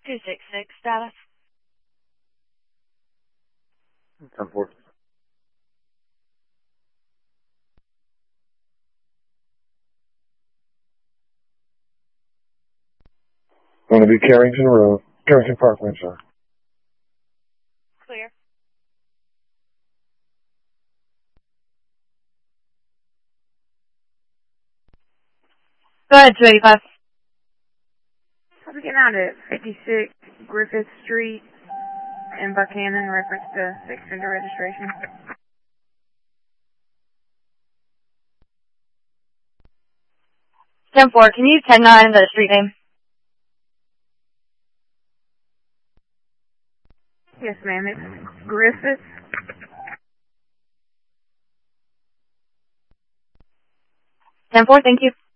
266 status. 10-4. Going to be Carrington Road, Carrington Parkway, sir. Clear. Go ahead, 285. I'll be getting out at 56 Griffith Street in Buchanan, reference to sex offender registration. Ten 4, can you 10-9 the street name? Yes, ma'am. It's Griffith. Ten 4, thank you.